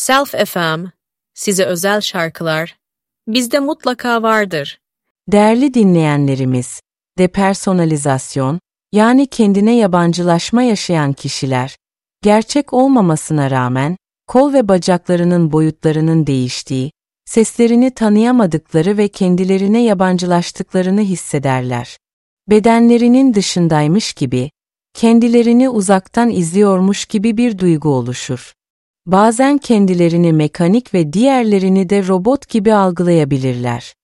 Self FM, size özel şarkılar, bizde mutlaka vardır. Değerli dinleyenlerimiz, depersonalizasyon, yani kendine yabancılaşma yaşayan kişiler, gerçek olmamasına rağmen, kol ve bacaklarının boyutlarının değiştiği, seslerini tanıyamadıkları ve kendilerine yabancılaştıklarını hissederler. Bedenlerinin dışındaymış gibi, kendilerini uzaktan izliyormuş gibi bir duygu oluşur. Bazen kendilerini mekanik ve diğerlerini de robot gibi algılayabilirler.